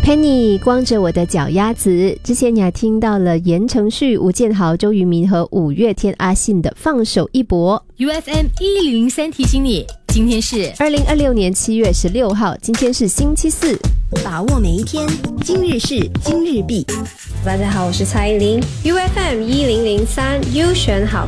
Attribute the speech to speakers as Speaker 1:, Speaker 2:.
Speaker 1: Penny 光着我的脚丫子，之前你还听到了言承旭、吴建豪、周渝民和五月天阿信的放手一搏。
Speaker 2: UFM 1003提醒你，今天是
Speaker 1: 2026年7月16号，今天是星期四，
Speaker 3: 把握每一天，今日事今日毕。
Speaker 4: 大家好，我是蔡依林。UFM 1003优选好